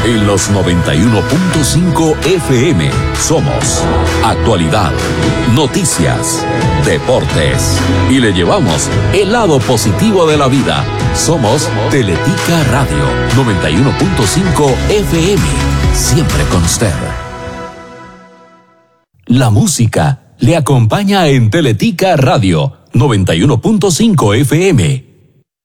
En los 91.5 FM somos actualidad, noticias, deportes y le llevamos el lado positivo de la vida. Somos Teletica Radio 91.5 FM, siempre con usted. La música le acompaña en Teletica Radio 91.5 FM.